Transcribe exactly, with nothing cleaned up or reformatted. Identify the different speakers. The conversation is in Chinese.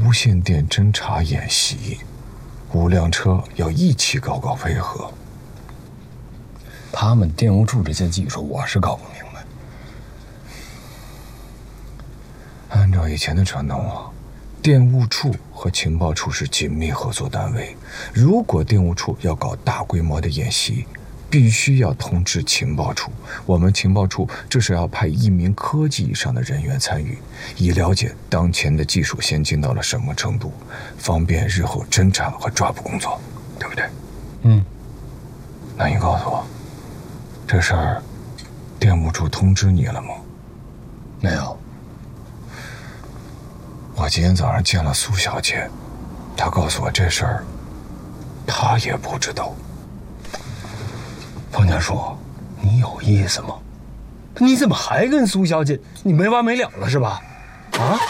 Speaker 1: 无线电侦察演习，五辆车要一起搞搞配合。
Speaker 2: 他们电务处这些技术，我是搞不明白。
Speaker 1: 按照以前的传统啊，电务处和情报处是紧密合作单位。如果电务处要搞大规模的演习，必须要通知情报处。我们情报处至少要派一名科技以上的人员参与，以了解当前的技术先进到了什么程度，方便日后侦查和抓捕工作，对不对？
Speaker 2: 嗯。
Speaker 1: 那你告诉我，这事儿电务处通知你了吗？
Speaker 2: 没有。
Speaker 1: 我今天早上见了苏小姐，她告诉我这事儿，她也不知道。
Speaker 2: 方家叔，你有意思吗？你怎么还跟苏小姐？你没完没了了是吧？啊？